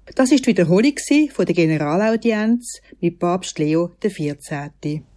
Das ist die Wiederholung von der Generalaudienz mit Papst Leo XIV.